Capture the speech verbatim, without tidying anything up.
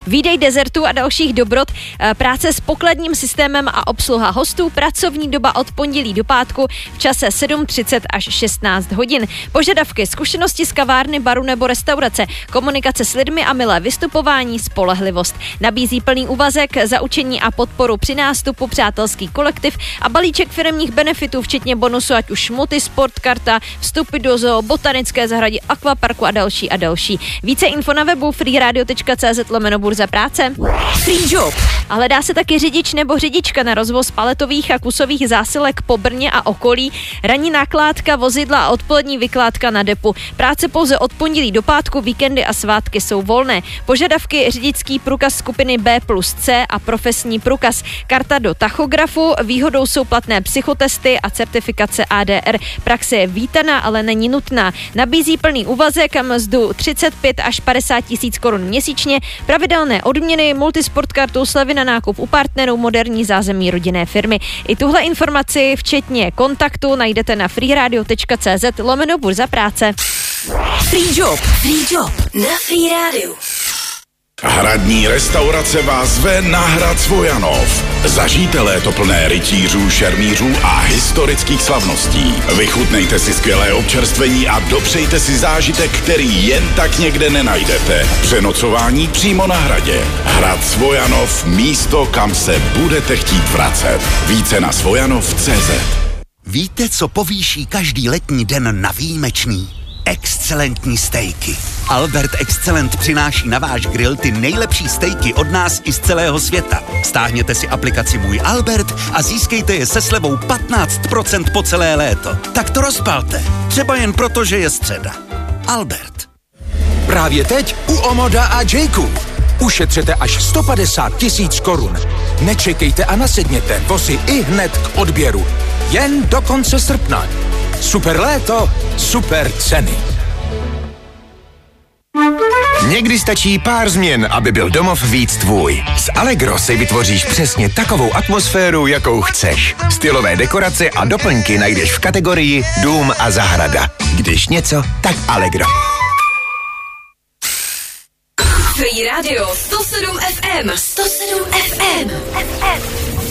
výdej dezertů a dalších dobrot, práce s pokladním systémem a obsluha hostů, pracovní doba od pondělí do pátku v čase sedm třicet až šestnáct hodin. Požadavky, zkušenosti z kavárny, baru nebo restaurace, komunikace s lidmi a milé vystupování, spolehlivost. Nabízí plný úvazek, zaučení a podporu při nástupu, přátelský kolektiv a balíček firemních benefitů, včetně bonusu, ať už šmuty, sportkarta, vstupy do zoo, botanické zahrady, akvaparku a další a další. Více info na webu freeradio tečka cz lomeno burza práce. Free job. A hledá se taky řidič nebo řidička na rozvoz paletových a kusových zásilek po Brně a okolí, ranní nakládka vozidla a odpolední vykládka na depu. Práce pouze od pondělí do pátku, víkendy a svátky jsou volné. Požadavky řidičský průkaz skupiny B plus C a profesní průkaz. Karta do tachografu, výhodou jsou platné psychotesty a certifikace A D R. Praxe je vítaná, ale není nutná. Nabízí plný úvazek a mzdu třicet pět až padesát tisíc korun měsíčně, pravidelné odměny, multisport kartu, slevy na nákup u partnerů, moderní zázemí rodinné firmy. I tuhle informaci, včetně kontaktu, najdete na freeradio tečka cz lomeno burza práce. Free job. Free job na Free Radio. Hradní restaurace vás zve na Hrad Svojanov. Zažijte léto plné rytířů, šermířů a historických slavností. Vychutnejte si skvělé občerstvení a dopřejte si zážitek, který jen tak někde nenajdete. Přenocování přímo na hradě. Hrad Svojanov, místo, kam se budete chtít vracet. Více na svojanov tečka cz. Víte, co povýší každý letní den na výjimečný? Excelentní stejky. Albert Excellent přináší na váš grill ty nejlepší stejky od nás i z celého světa. Stáhněte si aplikaci Můj Albert a získejte je se slevou patnáct procent po celé léto. Tak to rozpalte. Třeba jen proto, že je středa. Albert. Právě teď u Omoda a Jayku. Ušetřete až sto padesát tisíc korun. Nečekejte a nasedněte vozy i hned k odběru. Jen do konce srpna. Super léto, super ceny. Někdy stačí pár změn, aby byl domov víc tvůj. S Allegro si vytvoříš přesně takovou atmosféru, jakou chceš. Stylové dekorace a doplňky najdeš v kategorii Dům a zahrada. Když něco, tak Allegro. Free Radio sto sedm ef em. sto sedm ef em.